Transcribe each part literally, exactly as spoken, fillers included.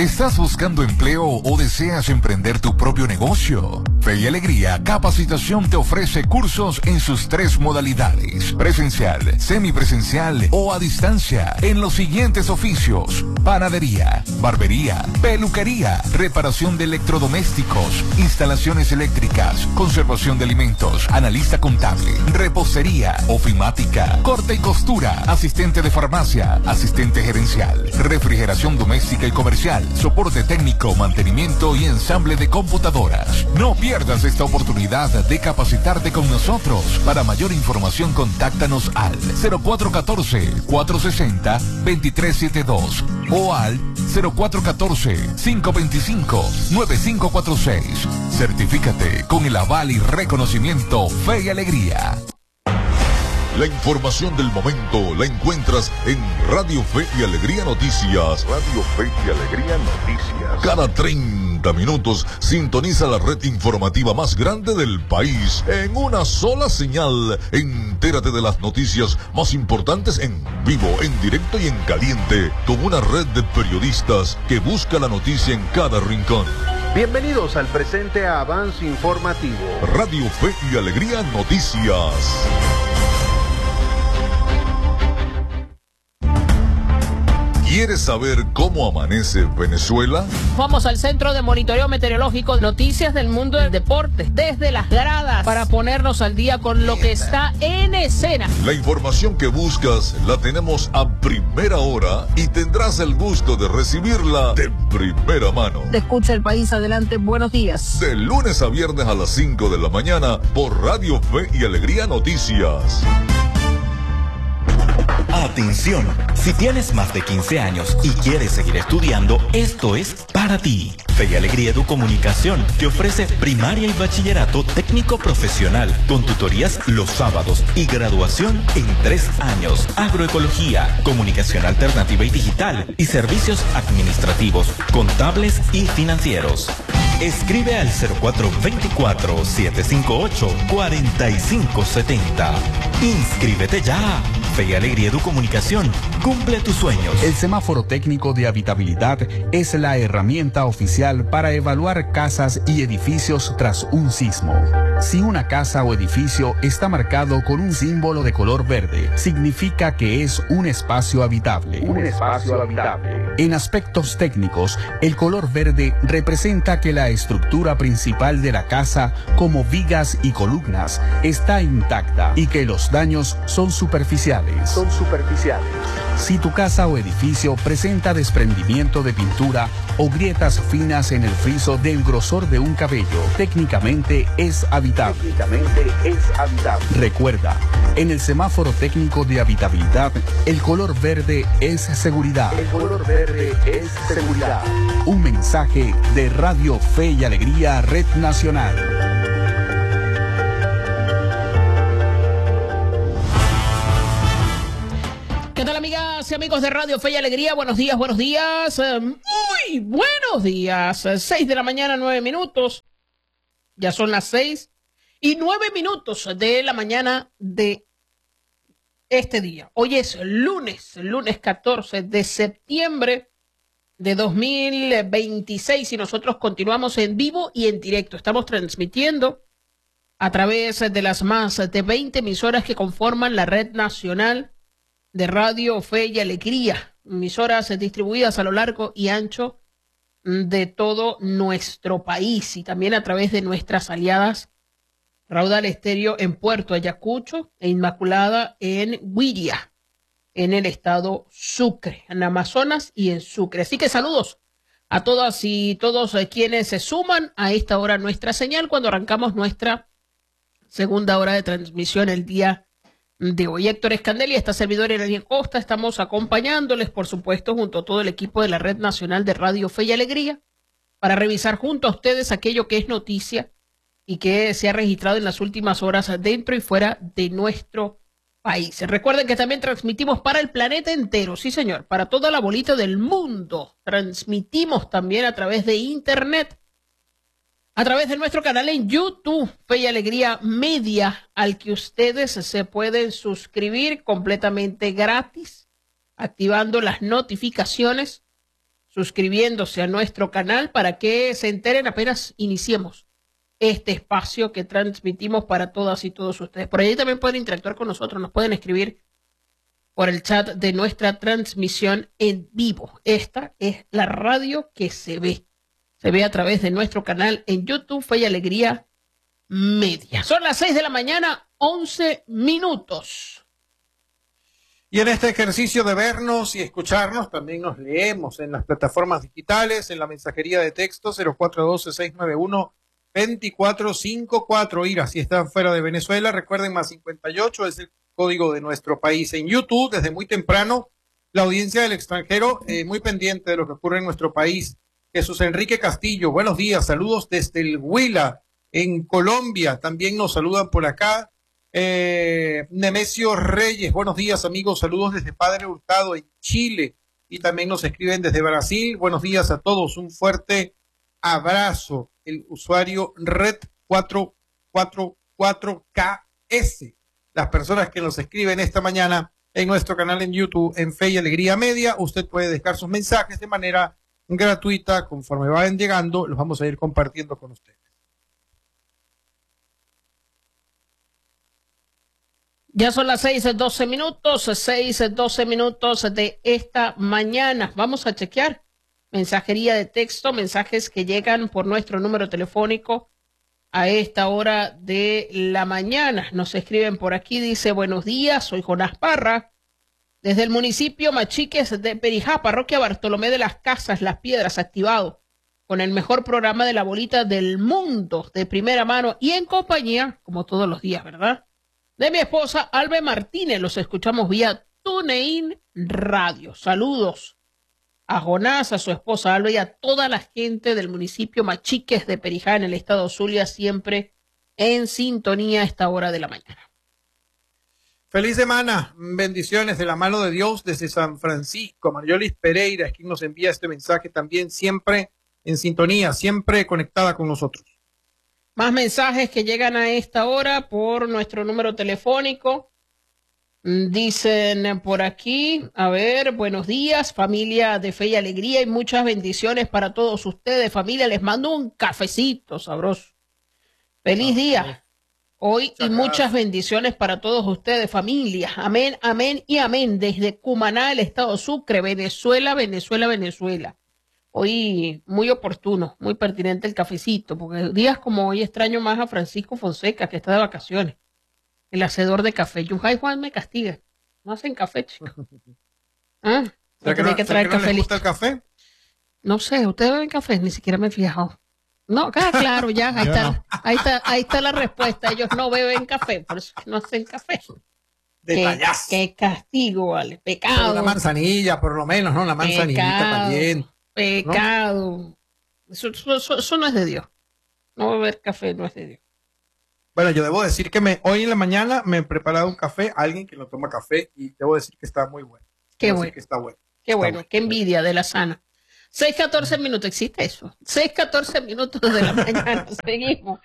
¿Estás buscando empleo o deseas emprender tu propio negocio? Fe y Alegría Capacitación te ofrece cursos en sus tres modalidades: presencial, semipresencial o a distancia, en los siguientes oficios: panadería, barbería, peluquería, reparación de electrodomésticos, instalaciones eléctricas, conservación de alimentos, analista contable, repostería, ofimática, corte y costura, asistente de farmacia, asistente gerencial, refrigeración doméstica y comercial, soporte técnico, mantenimiento y ensamble de computadoras. No pierdas esta oportunidad de capacitarte con nosotros. Para mayor información, contáctanos al cero cuatro uno cuatro, cuatro seis cero, dos tres siete dos o al cero cuatro uno cuatro, cinco dos cinco, nueve cinco cuatro seis. Certifícate con el aval y reconocimiento Fe y Alegría. La información del momento la encuentras en Radio Fe y Alegría Noticias. Radio Fe y Alegría Noticias. Cada treinta minutos sintoniza la red informativa más grande del país en una sola señal. Entérate de las noticias más importantes en vivo, en directo y en caliente, con una red de periodistas que busca la noticia en cada rincón. Bienvenidos al presente avance informativo. Radio Fe y Alegría Noticias. ¿Quieres saber cómo amanece Venezuela? Vamos al Centro de Monitoreo Meteorológico, noticias del mundo del deporte, desde las gradas, para ponernos al día con lo que está en escena. La información que buscas la tenemos a primera hora y tendrás el gusto de recibirla de primera mano. Te escucha el país, adelante, buenos días. De lunes a viernes a las cinco de la mañana por Radio Fe y Alegría Noticias. Atención, si tienes más de quince años y quieres seguir estudiando, esto es para ti. Fe y Alegría Educomunicación te ofrece primaria y bachillerato técnico profesional con tutorías los sábados y graduación en tres años. Agroecología, comunicación alternativa y digital y servicios administrativos, contables y financieros. Escribe al cero cuatro dos cuatro, siete cinco ocho, cuatro cinco siete cero. Inscríbete ya. Fe y Alegría Educomunicación, cumple tus sueños. El semáforo técnico de habitabilidad es la herramienta oficial para evaluar casas y edificios tras un sismo. Si una casa o edificio está marcado con un símbolo de color verde, significa que es un espacio habitable. Un espacio habitable. En aspectos técnicos, el color verde representa que la estructura principal de la casa, como vigas y columnas, está intacta y que los daños son superficiales. Son superficiales. Si tu casa o edificio presenta desprendimiento de pintura o grietas finas en el friso del grosor de un cabello, técnicamente es habitable. Técnicamente es habitable. Recuerda, en el semáforo técnico de habitabilidad, el color verde es seguridad. El color verde es seguridad. Un mensaje de Radio Fe y Alegría Red Nacional. ¿Qué tal, amigas y amigos de Radio Fe y Alegría? Buenos días, buenos días. Eh, muy buenos días. Eh, seis de la mañana, nueve minutos. Ya son las seis y nueve minutos de la mañana de este día. Hoy es lunes, lunes catorce de septiembre de dos mil veintiséis y nosotros continuamos en vivo y en directo. Estamos transmitiendo a través de las más de veinte emisoras que conforman la red nacional de Radio Fe y Alegría, emisoras distribuidas a lo largo y ancho de todo nuestro país y también a través de nuestras aliadas Raudal Estéreo en Puerto Ayacucho e Inmaculada en Huiria, en el estado Sucre, en Amazonas y en Sucre. Así que saludos a todas y todos quienes se suman a esta hora nuestra señal cuando arrancamos nuestra segunda hora de transmisión el día de hoy. Héctor Escandel y esta servidora Irene Costa estamos acompañándoles, por supuesto, junto a todo el equipo de la Red Nacional de Radio Fe y Alegría, para revisar junto a ustedes aquello que es noticia y que se ha registrado en las últimas horas dentro y fuera de nuestro país. Recuerden que también transmitimos para el planeta entero, sí señor, para toda la bolita del mundo. Transmitimos también a través de internet, a través de nuestro canal en YouTube, Fe y Alegría Media, al que ustedes se pueden suscribir completamente gratis, activando las notificaciones. suscribiéndose a nuestro canal para que se enteren apenas iniciemos este espacio que transmitimos para todas y todos ustedes. Por ahí también pueden interactuar con nosotros, nos pueden escribir por el chat de nuestra transmisión en vivo. Esta es la radio que se ve. Se ve a través de nuestro canal en YouTube, Fe y Alegría Media. Son las seis de la mañana, once minutos. Y en este ejercicio de vernos y escucharnos, también nos leemos en las plataformas digitales, en la mensajería de texto cero cuatro uno dos, seis nueve uno, dos cuatro cinco cuatro. Ir, si están fuera de Venezuela, recuerden, más cincuenta y ocho es el código de nuestro país. En YouTube, desde muy temprano, la audiencia del extranjero, eh, muy pendiente de lo que ocurre en nuestro país. Jesús Enrique Castillo, buenos días, saludos desde el Huila, en Colombia. También nos saludan por acá. Eh, Nemesio Reyes, buenos días, amigos, saludos desde Padre Hurtado, en Chile. Y también nos escriben desde Brasil. Buenos días a todos, un fuerte abrazo. El usuario Red cuatro cuatro cuatro K S. Las personas que nos escriben esta mañana en nuestro canal en YouTube, en Fe y Alegría Media, usted puede dejar sus mensajes de manera gratuita. Conforme vayan llegando, los vamos a ir compartiendo con ustedes. Ya son las seis, doce minutos, seis, doce minutos de esta mañana. Vamos a chequear mensajería de texto, mensajes que llegan por nuestro número telefónico a esta hora de la mañana. Nos escriben por aquí, dice, buenos días, soy Jonás Parra, desde el municipio Machiques de Perijá, parroquia Bartolomé de las Casas, Las Piedras, activado con el mejor programa de la bolita del mundo, de primera mano y en compañía, como todos los días, ¿verdad?, de mi esposa Albe Martínez. Los escuchamos vía TuneIn Radio. Saludos a Jonás, a su esposa Alba y a toda la gente del municipio Machiques de Perijá en el estado Zulia, siempre en sintonía a esta hora de la mañana. Feliz semana, bendiciones de la mano de Dios desde San Francisco. Mariolis Pereira es quien nos envía este mensaje también, siempre en sintonía, siempre conectada con nosotros. Más mensajes que llegan a esta hora por nuestro número telefónico. Dicen por aquí, a ver, buenos días, familia de Fe y Alegría, y muchas bendiciones para todos ustedes, familia. Les mando un cafecito sabroso. Feliz día hoy y muchas bendiciones para todos ustedes, familia. Amén, amén y amén. Desde Cumaná, el estado Sucre, Venezuela, Venezuela, Venezuela. Hoy muy oportuno, muy pertinente el cafecito, porque días como hoy extraño más a Francisco Fonseca, que está de vacaciones. El hacedor de café. Yujay Juan me castiga. No hacen café, chico. Ah, ¿Será que, no, que traer que café no les gusta el café? No sé, ustedes beben café, ni siquiera me he fijado. No, claro, ya, ahí está, no. ahí está, ahí está la respuesta. Ellos no beben café, por eso no hacen café. Qué, qué castigo, vale. Pecado. Pero una manzanilla, por lo menos, ¿no? Una manzanillita también. Pecado. ¿No? Eso, eso, eso no es de Dios. No beber café no es de Dios. Bueno, yo debo decir que me, hoy en la mañana me he preparado un café, alguien que no toma café, y debo decir que está muy bueno. Qué bueno. Que está bueno. Qué está bueno, bueno. Qué envidia de la sana. seis, catorce minutos, ¿existe eso? seis, catorce minutos de la mañana, seguimos.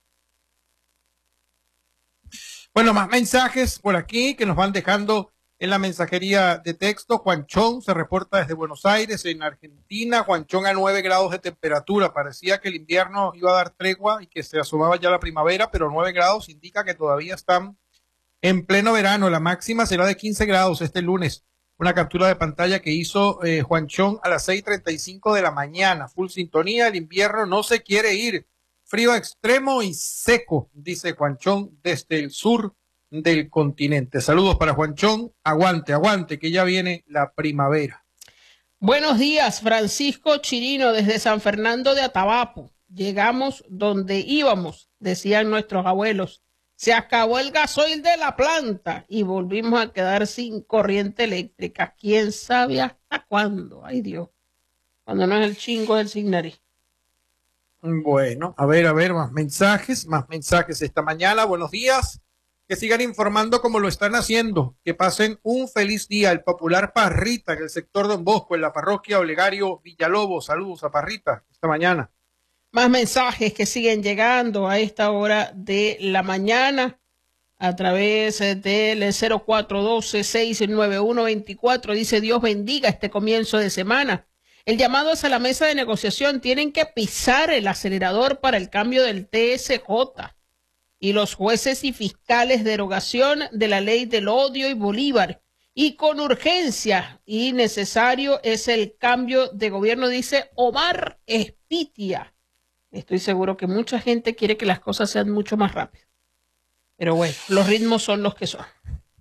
Bueno, más mensajes por aquí que nos van dejando en la mensajería de texto. Juanchón se reporta desde Buenos Aires, en Argentina. Juanchón a nueve grados de temperatura. Parecía que el invierno iba a dar tregua y que se asomaba ya la primavera, pero nueve grados indica que todavía están en pleno verano. La máxima será de quince grados este lunes. Una captura de pantalla que hizo eh, Juanchón a las seis treinta y cinco de la mañana. Full sintonía, el invierno no se quiere ir. Frío extremo y seco, dice Juanchón desde el sur del continente. Saludos para Juanchón. Aguante, aguante, que ya viene la primavera. Buenos días, Francisco Chirino, desde San Fernando de Atabapo. Llegamos donde íbamos, decían nuestros abuelos. Se acabó el gasoil de la planta y volvimos a quedar sin corriente eléctrica. ¿Quién sabe hasta cuándo? Ay, Dios. Cuando no es el chingo, es el sin nariz. Bueno, a ver, a ver, más mensajes, más mensajes esta mañana. Buenos días. Que sigan informando como lo están haciendo. Que pasen un feliz día. El popular Parrita en el sector Don Bosco, en la parroquia Olegario Villalobos. Saludos a Parrita esta mañana. Más mensajes que siguen llegando a esta hora de la mañana a través del cero cuatro uno dos, seis nueve uno dos cuatro. Dice: Dios bendiga este comienzo de semana. El llamado es a la mesa de negociación. Tienen que pisar el acelerador para el cambio del T S J. Y los jueces y fiscales, derogación de la ley del odio y Bolívar. Y con urgencia y necesario es el cambio de gobierno, dice Omar Espitia. Estoy seguro que mucha gente quiere que las cosas sean mucho más rápido. Pero bueno, los ritmos son los que son.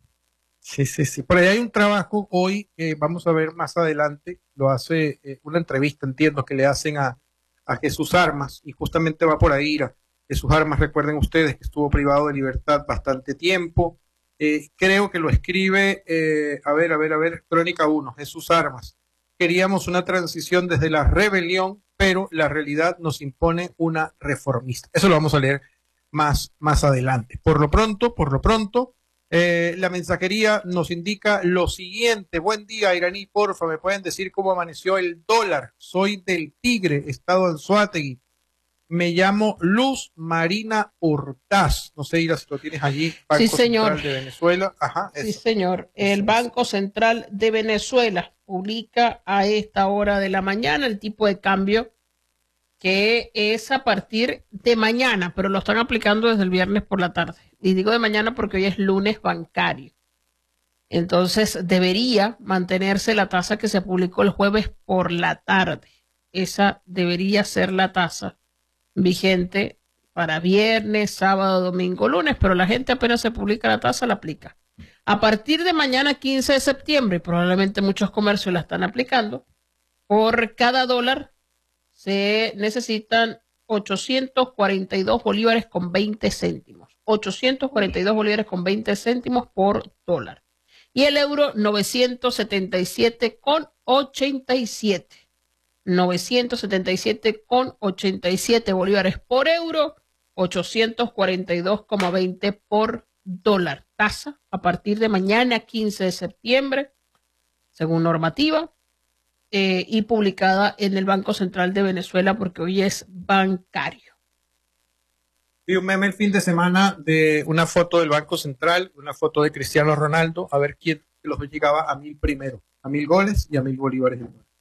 Sí, sí, sí. Por ahí hay un trabajo hoy que vamos a ver más adelante. Lo hace eh, una entrevista, entiendo, que le hacen a, a Jesús Armas. Y justamente va por ahí. A Jesús Armas, recuerden ustedes que estuvo privado de libertad bastante tiempo. Eh, creo que lo escribe, eh, a ver, a ver, a ver, Crónica uno, Jesús Armas. Queríamos una transición desde la rebelión, pero la realidad nos impone una reformista. Eso lo vamos a leer más, más adelante. Por lo pronto, por lo pronto, eh, la mensajería nos indica lo siguiente. Buen día, Iraní, porfa, ¿me pueden decir cómo amaneció el dólar? Soy del Tigre, estado Anzoátegui. Me llamo Luz Marina Hortaz. No sé, Ira, si lo tienes allí. Banco Sí, señor. Central de Venezuela. Ajá, Sí, eso. señor. El Banco Central de Venezuela publica a esta hora de la mañana el tipo de cambio que es a partir de mañana, pero lo están aplicando desde el viernes por la tarde. Y digo de mañana porque hoy es lunes bancario. Entonces debería mantenerse la tasa que se publicó el jueves por la tarde. Esa debería ser la tasa vigente para viernes, sábado, domingo, lunes, pero la gente apenas se publica la tasa, la aplica. A partir de mañana quince de septiembre, probablemente muchos comercios la están aplicando, por cada dólar se necesitan ochocientos cuarenta y dos bolívares con veinte céntimos. ochocientos cuarenta y dos bolívares con veinte céntimos por dólar. Y el euro novecientos setenta y siete con ochenta y siete. novecientos setenta y siete con ochenta y siete bolívares por euro, ochocientos cuarenta y dos con veinte por dólar. Tasa a partir de mañana quince de septiembre, según normativa, eh, y publicada en el Banco Central de Venezuela porque hoy es bancario. Vi un meme el fin de semana de una foto del Banco Central, una foto de Cristiano Ronaldo, a ver quién los llegaba a mil primero, a mil goles y a mil bolívares.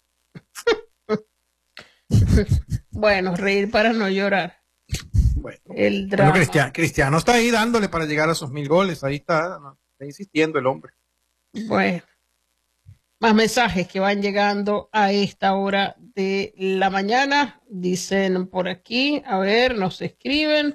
Bueno, reír para no llorar. Bueno, el drama. Bueno, Cristiano, Cristiano está ahí dándole para llegar a esos mil goles, ahí está, ¿no? Está insistiendo el hombre. Bueno, más mensajes que van llegando a esta hora de la mañana. Dicen por aquí, a ver, nos escriben.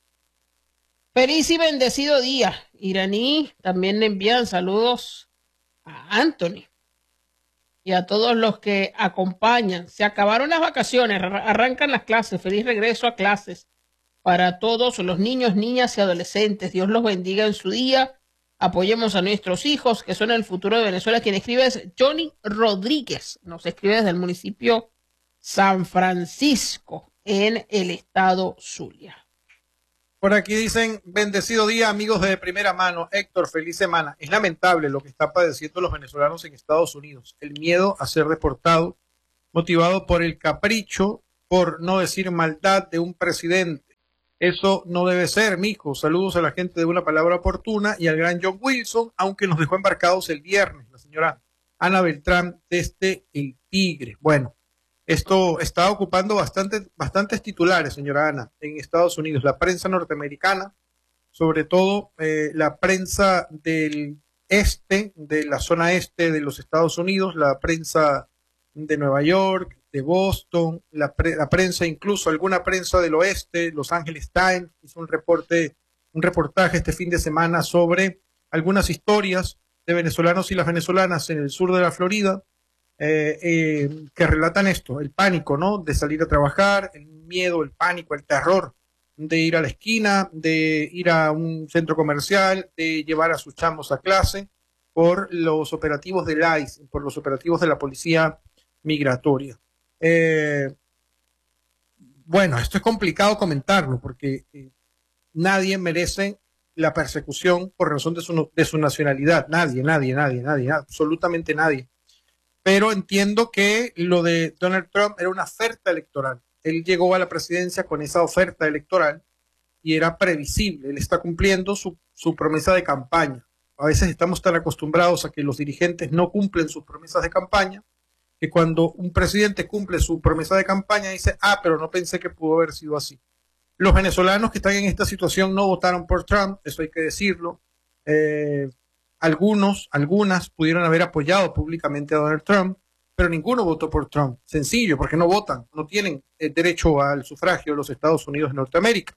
Feliz y bendecido día. Iraní, también le envían saludos a Anthony y a todos los que acompañan. Se acabaron las vacaciones, arrancan las clases. Feliz regreso a clases para todos los niños, niñas y adolescentes. Dios los bendiga en su día. Apoyemos a nuestros hijos, que son el futuro de Venezuela. Quien escribe es Johnny Rodríguez. Nos escribe desde el municipio San Francisco, en el estado Zulia. Por aquí dicen, bendecido día, amigos de primera mano. Héctor, feliz semana. Es lamentable lo que están padeciendo los venezolanos en Estados Unidos. El miedo a ser deportado, motivado por el capricho, por no decir maldad de un presidente. Eso no debe ser, mijo. Saludos a la gente de Una Palabra Oportuna y al gran John Wilson, aunque nos dejó embarcados el viernes, la señora Ana Beltrán desde el Tigre. Bueno, esto está ocupando bastante, bastantes titulares, señora Ana, en Estados Unidos. La prensa norteamericana, sobre todo eh, la prensa del este, de la zona este de los Estados Unidos, la prensa de Nueva York, de Boston, la, pre, la prensa, incluso alguna prensa del oeste, Los Angeles Times, hizo un reporte, un reportaje este fin de semana sobre algunas historias de venezolanos y las venezolanas en el sur de la Florida, eh, eh, que relatan esto, el pánico, ¿no? De salir a trabajar, el miedo, el pánico, el terror de ir a la esquina, de ir a un centro comercial, de llevar a sus chamos a clase, por los operativos del I C E, por los operativos de la policía migratoria. Eh, bueno, esto es complicado comentarlo porque eh, nadie merece la persecución por razón de su, de su nacionalidad. Nadie, nadie, nadie, nadie, absolutamente nadie. Pero entiendo que lo de Donald Trump era una oferta electoral. Él llegó a la presidencia con esa oferta electoral y era previsible. Él está cumpliendo su, su promesa de campaña. A veces estamos tan acostumbrados a que los dirigentes no cumplen sus promesas de campaña que cuando un presidente cumple su promesa de campaña dice, ah, pero no pensé que pudo haber sido así. Los venezolanos que están en esta situación no votaron por Trump, eso hay que decirlo. Eh, algunos, algunas pudieron haber apoyado públicamente a Donald Trump, pero ninguno votó por Trump. Sencillo, porque no votan, no tienen el derecho al sufragio de los Estados Unidos de Norteamérica.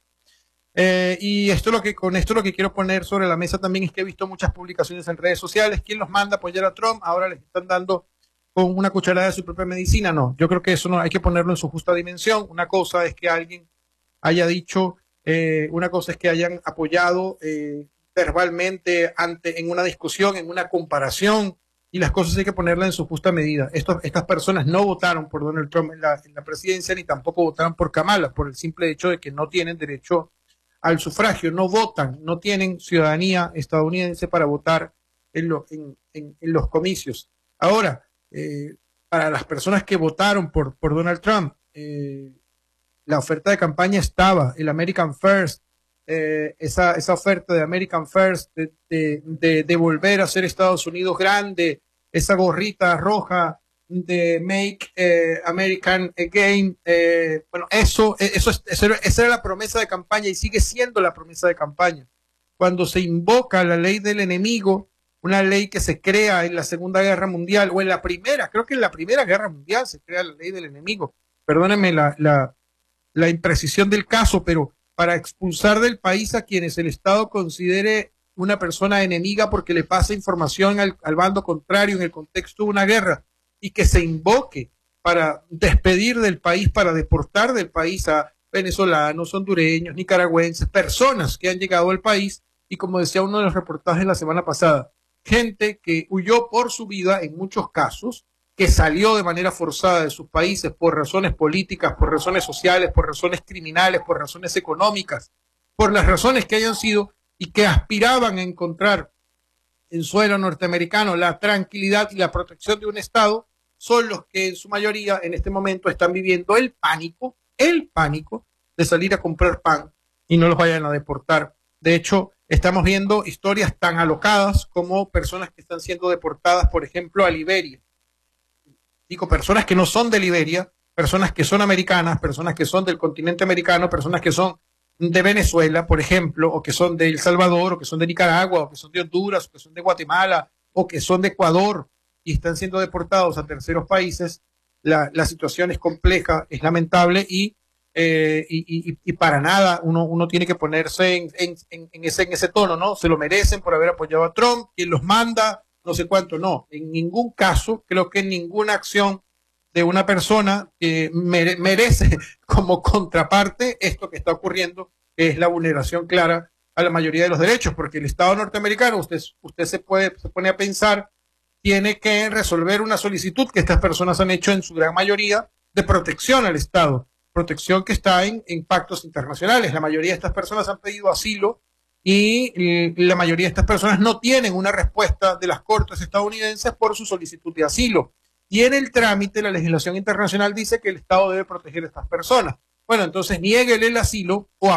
Eh, y esto lo que, con esto lo que quiero poner sobre la mesa también es que he visto muchas publicaciones en redes sociales. ¿Quién los manda a apoyar a Trump? Ahora les están dando con una cucharada de su propia medicina. No, yo creo que eso no hay que ponerlo en su justa dimensión. Una cosa es que alguien haya dicho, eh, una cosa es que hayan apoyado eh, verbalmente ante, en una discusión, en una comparación, y las cosas hay que ponerlas en su justa medida. Estos, estas personas no votaron por Donald Trump en la, en la presidencia, ni tampoco votaron por Kamala, por el simple hecho de que no tienen derecho al sufragio, no votan, no tienen ciudadanía estadounidense para votar en, lo, en, en, en los comicios. Ahora, eh, para las personas que votaron por, por Donald Trump, eh, la oferta de campaña estaba, el American First, eh, esa, esa oferta de American First, de, de, de, de volver a ser Estados Unidos grande, esa gorrita roja de Make eh, American Again, eh, bueno, eso, eso, eso era, esa era la promesa de campaña y sigue siendo la promesa de campaña. Cuando se invoca la ley del enemigo, una ley que se crea en la Segunda Guerra Mundial, o en la primera, creo que en la Primera Guerra Mundial se crea la ley del enemigo, perdónenme la, la, la imprecisión del caso, pero para expulsar del país a quienes el Estado considere una persona enemiga porque le pasa información al, al bando contrario en el contexto de una guerra, y que se invoque para despedir del país, para deportar del país a venezolanos, hondureños, nicaragüenses, personas que han llegado al país, y como decía uno de los reportajes la semana pasada, gente que huyó por su vida en muchos casos, que salió de manera forzada de sus países por razones políticas, por razones sociales, por razones criminales, por razones económicas, por las razones que hayan sido, y que aspiraban a encontrar en suelo norteamericano la tranquilidad y la protección de un Estado, son los que en su mayoría en este momento están viviendo el pánico, el pánico de salir a comprar pan y no los vayan a deportar. De hecho, estamos viendo historias tan alocadas como personas que están siendo deportadas, por ejemplo, a Liberia. Digo, personas que no son de Liberia, personas que son americanas, personas que son del continente americano, personas que son de Venezuela, por ejemplo, o que son de El Salvador, o que son de Nicaragua, o que son de Honduras, o que son de Guatemala, o que son de Ecuador, y están siendo deportados a terceros países. La, la situación es compleja, es lamentable, y, eh, y, y, y para nada uno, uno tiene que ponerse en, en, en, ese, en ese tono, ¿no? Se lo merecen por haber apoyado a Trump, quien los manda, no sé cuánto, no. En ningún caso, creo que en ninguna acción de una persona que mere, merece como contraparte esto que está ocurriendo, que es la vulneración clara a la mayoría de los derechos, porque el Estado norteamericano, usted, usted se puede, se pone a pensar, tiene que resolver una solicitud que estas personas han hecho en su gran mayoría de protección al Estado, protección que está en, en pactos internacionales. La mayoría de estas personas han pedido asilo y, y la mayoría de estas personas no tienen una respuesta de las cortes estadounidenses por su solicitud de asilo. Y en el trámite la legislación internacional dice que el Estado debe proteger a estas personas. Bueno, entonces niéguele el asilo o